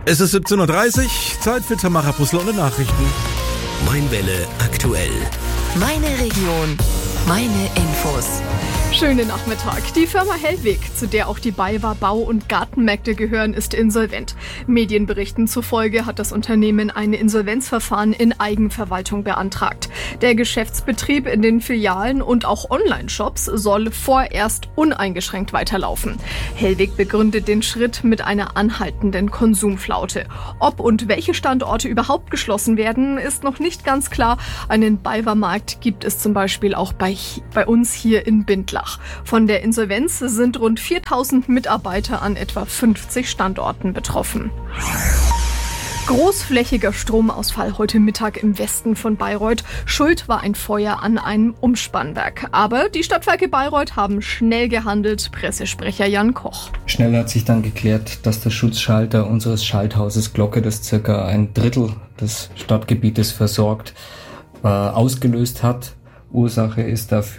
Es ist 17.30 Uhr, Zeit für Tamara Brüssel und die Nachrichten. Mein Welle aktuell. Meine Region, meine Infos. Schönen Nachmittag. Die Firma Hellweg, zu der auch die BayWa Bau- und Gartenmärkte gehören, ist insolvent. Medienberichten zufolge hat das Unternehmen ein Insolvenzverfahren in Eigenverwaltung beantragt. Der Geschäftsbetrieb in den Filialen und auch Online-Shops soll vorerst uneingeschränkt weiterlaufen. Hellweg begründet den Schritt mit einer anhaltenden Konsumflaute. Ob und welche Standorte überhaupt geschlossen werden, ist noch nicht ganz klar. Einen BayWa-Markt gibt es zum Beispiel auch bei uns hier in Bindlach. Von der Insolvenz sind rund 4.000 Mitarbeiter an etwa 50 Standorten betroffen. Großflächiger Stromausfall heute Mittag im Westen von Bayreuth. Schuld war ein Feuer an einem Umspannwerk. Aber die Stadtwerke Bayreuth haben schnell gehandelt, Pressesprecher Jan Koch. Schnell hat sich dann geklärt, dass der Schutzschalter unseres Schalthauses Glocke, das circa 1/3 des Stadtgebietes versorgt, ausgelöst hat. Ursache ist dafür